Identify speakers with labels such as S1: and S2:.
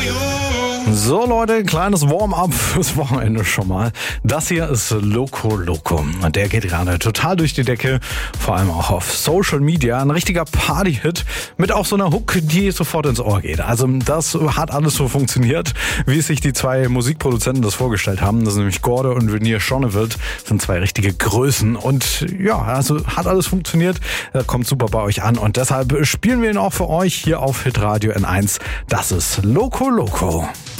S1: So Leute, kleines Warm-up fürs Wochenende schon mal. Das hier ist Loco Loco. Und der geht gerade total durch die Decke, vor allem auch auf Social Media. Ein richtiger Party-Hit mit auch so einer Hook, die sofort ins Ohr geht. Also das hat alles so funktioniert, wie es sich die zwei Musikproduzenten das vorgestellt haben. Das sind nämlich Gorde und Veneer Schonnewild. Das sind zwei richtige Größen. Und ja, also hat alles funktioniert. Kommt super bei euch an. Und deshalb spielen wir ihn auch für euch hier auf Hitradio N1. Das ist Loco Loco.